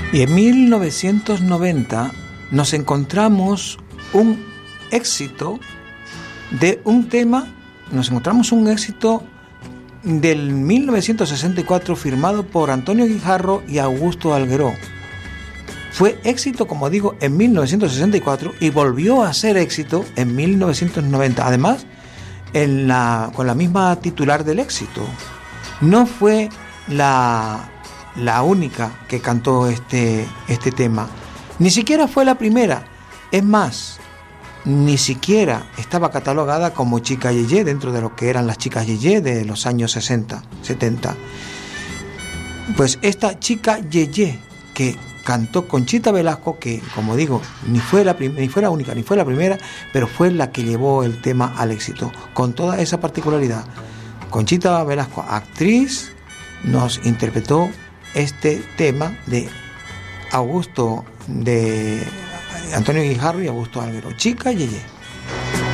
Y en 1990 nos encontramos un éxito de un tema, del 1964 firmado por Antonio Guijarro y Augusto Algueró. Fue éxito, como digo, en 1964 y volvió a ser éxito en 1990. Además, con la misma titular del éxito. No fue la única que cantó este tema. Ni siquiera fue la primera. Es más, ni siquiera estaba catalogada como chica yeye dentro de lo que eran las chicas yeye de los años 60, 70. Pues esta chica yeye que cantó Conchita Velasco, que como digo, ni fue la única, ni fue la primera, pero fue la que llevó el tema al éxito, con toda esa particularidad. Conchita Velasco, actriz, nos interpretó este tema de Antonio Guijarro y Augusto Algueró, chica yeye.